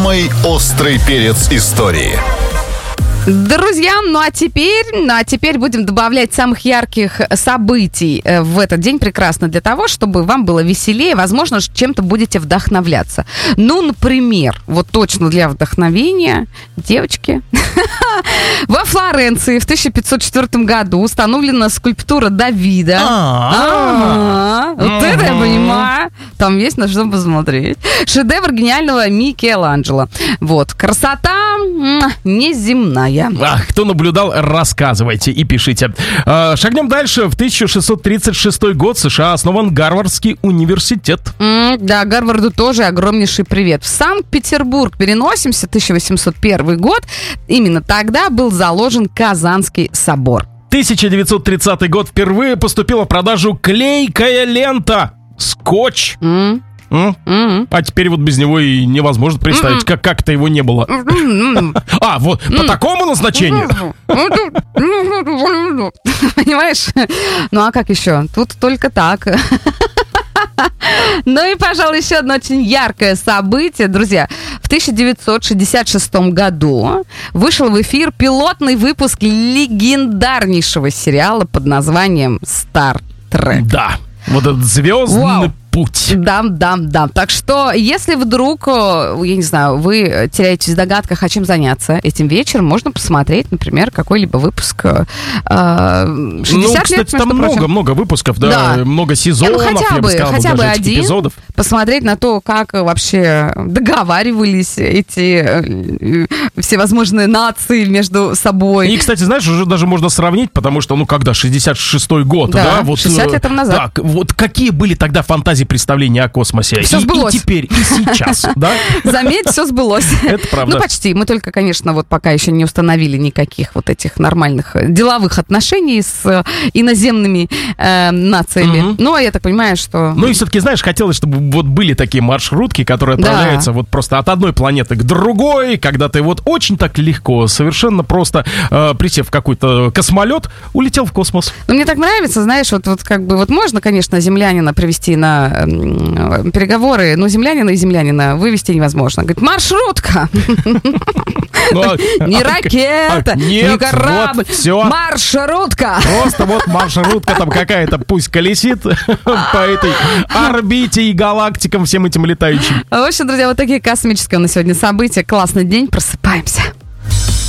Самый острый перец истории. Друзья, ну а теперь будем добавлять самых ярких событий в этот день прекрасно для того, чтобы вам было веселее, возможно, чем-то будете вдохновляться. Ну, например, вот точно для вдохновения, девочки, во Флоренции в 1504 году установлена скульптура Давида. Вот это я понимаю. Там есть на что посмотреть. Шедевр гениального Микеланджело. Вот, красота неземная. Кто наблюдал, рассказывайте и пишите. Шагнем дальше. В 1636 год в США основан Гарвардский университет. Да, Гарварду тоже огромнейший привет. В Санкт-Петербург переносимся, 1801 год. Именно тогда был заложен Казанский собор. 1930 год. Впервые поступила в продажу клейкая лента. Скотч. А теперь вот без него и невозможно представить, как-то его не было. Вот по такому назначению? Понимаешь? Ну а как еще? Тут только так. Ну и, пожалуй, еще одно очень яркое событие. Друзья, в 1966 году вышел в эфир пилотный выпуск легендарнейшего сериала под названием «Стар Трек». Да, вот этот звездный путь. Да. Так что, если вдруг, я не знаю, вы теряетесь в догадках, о чем заняться этим вечером, можно посмотреть, например, какой-либо выпуск 60 кстати, лет, там много выпусков, да, много сезонов, я бы сказал, хотя бы даже этих один, эпизодов. Посмотреть на то, как вообще договаривались эти всевозможные нации между собой. И, кстати, знаешь, уже даже можно сравнить, потому что, когда 66-й год, да, вот 60 лет назад. Так, вот какие были тогда фантазии, представления о космосе? Все сбылось. И теперь, и сейчас, да? Заметь, все сбылось. Это правда. Ну, почти. Мы только, конечно, вот пока еще не установили никаких вот этих нормальных деловых отношений с иноземными нациями. Ну, а я так понимаю, что... Ну, и все-таки, знаешь, хотелось, чтобы вот были такие маршрутки, которые отправляются вот просто от одной планеты к другой, когда ты вот очень так легко, совершенно просто, присев в какой-то космолет, улетел в космос. Ну, мне так нравится, знаешь, вот как бы, вот можно, конечно, землянина привести на переговоры, но землянина и землянина вывести невозможно. Говорит, маршрутка! Не ракета, не корабль, маршрутка! Просто вот маршрутка там какая-то, пусть колесит по этой орбите и галактикам всем этим летающим. В общем, друзья, вот такие космические у нас сегодня события. Классный день, просыпаемся.